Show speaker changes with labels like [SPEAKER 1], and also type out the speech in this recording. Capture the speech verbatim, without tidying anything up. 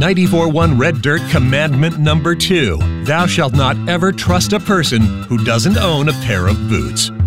[SPEAKER 1] ninety-four one Red Dirt Commandment Number two. Thou shalt not ever trust a person who doesn't own a pair of boots.